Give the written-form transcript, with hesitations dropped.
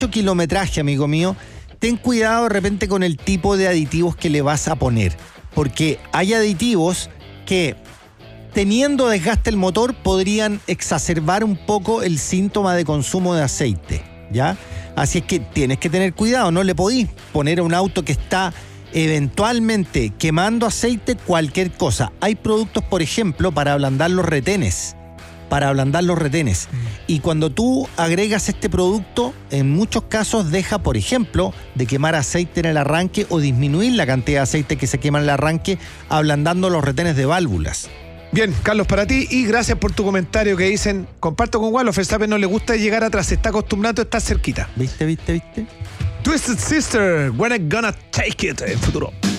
kilometraje, amigo mío, ten cuidado de repente con el tipo de aditivos que le vas a poner. Porque hay aditivos que, teniendo desgaste el motor, podrían exacerbar un poco el síntoma de consumo de aceite, ¿ya? Así es que tienes que tener cuidado, no le podís poner a un auto que está eventualmente quemando aceite cualquier cosa. Hay productos, por ejemplo, para ablandar los retenes. Y cuando tú agregas este producto, en muchos casos deja, por ejemplo, de quemar aceite en el arranque o disminuir la cantidad de aceite que se quema en el arranque, ablandando los retenes de válvulas. Bien, Carlos, para ti, y gracias por tu comentario que dicen, comparto con Walo, Verstappen no le gusta llegar atrás, se está acostumbrando a estar cerquita. ¿Viste? Twisted Sister, when I gonna take it, en futuro.